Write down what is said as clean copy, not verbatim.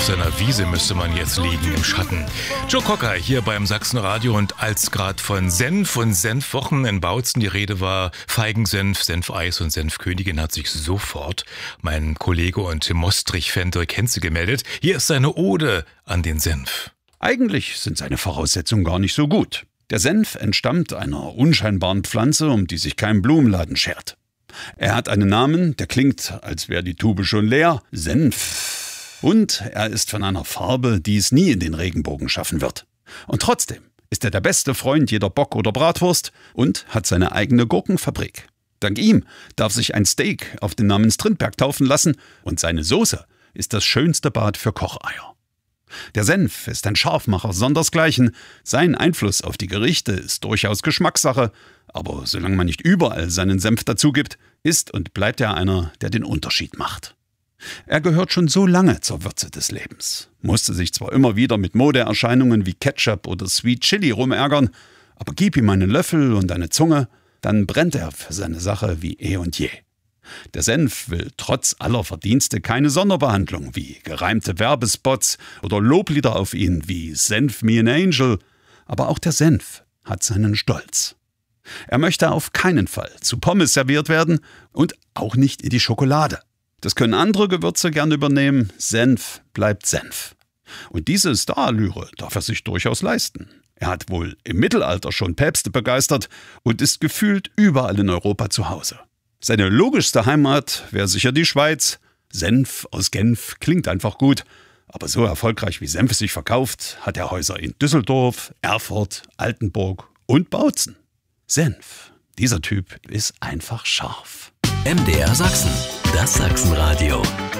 Auf seiner Wiese müsste man jetzt liegen im Schatten. Joe Cocker hier beim Sachsenradio, und als gerade von Senf und Senfwochen in Bautzen die Rede war, Feigensenf, Senfeis und Senfkönigin, hat sich sofort mein Kollege und Mostrich-Fan Dirk Henze gemeldet. Hier ist seine Ode an den Senf. Eigentlich sind seine Voraussetzungen gar nicht so gut. Der Senf entstammt einer unscheinbaren Pflanze, um die sich kein Blumenladen schert. Er hat einen Namen, der klingt, als wäre die Tube schon leer: Senf. Und er ist von einer Farbe, die es nie in den Regenbogen schaffen wird. Und trotzdem ist er der beste Freund jeder Bock- oder Bratwurst und hat seine eigene Gurkenfabrik. Dank ihm darf sich ein Steak auf den Namen Strindberg taufen lassen, und seine Soße ist das schönste Bad für Kocheier. Der Senf ist ein Scharfmacher sondersgleichen. Sein Einfluss auf die Gerichte ist durchaus Geschmackssache, aber solange man nicht überall seinen Senf dazu gibt, ist und bleibt er einer, der den Unterschied macht. Er gehört schon so lange zur Würze des Lebens, musste sich zwar immer wieder mit Modeerscheinungen wie Ketchup oder Sweet Chili rumärgern, aber gib ihm einen Löffel und eine Zunge, dann brennt er für seine Sache wie eh und je. Der Senf will trotz aller Verdienste keine Sonderbehandlung wie gereimte Werbespots oder Loblieder auf ihn wie Senf me an Angel, aber auch der Senf hat seinen Stolz. Er möchte auf keinen Fall zu Pommes serviert werden und auch nicht in die Schokolade. Das können andere Gewürze gern übernehmen, Senf bleibt Senf. Und diese Starallüre darf er sich durchaus leisten. Er hat wohl im Mittelalter schon Päpste begeistert und ist gefühlt überall in Europa zu Hause. Seine logischste Heimat wäre sicher die Schweiz. Senf aus Genf klingt einfach gut. Aber so erfolgreich wie Senf sich verkauft, hat er Häuser in Düsseldorf, Erfurt, Altenburg und Bautzen. Senf, dieser Typ ist einfach scharf. MDR Sachsen, das Sachsenradio.